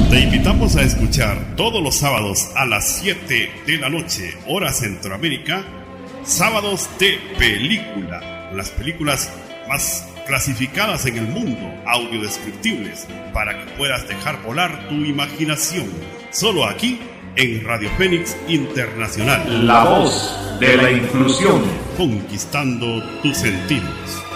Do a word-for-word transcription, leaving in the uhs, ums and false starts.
Te invitamos a escuchar todos los sábados a las siete de la noche, hora Centroamérica, Sábados de Película, las películas más clasificadas en el mundo, audiodescriptibles, para que puedas dejar volar tu imaginación. Solo aquí en Radio Fénix Internacional. La voz de la inclusión. Conquistando tus sentidos.